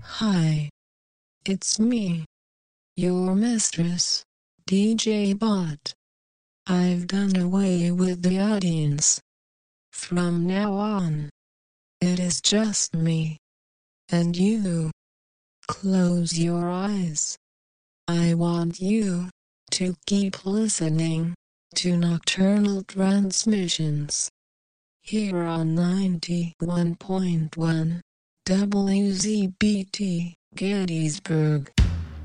Hi, it's me, your mistress, DJ Bot. I've done away with the audience. From now on, it is just me and you. Close your eyes. I want you to keep listening to Nocturnal Transmissions here on 91.1 WZBT Gettysburg.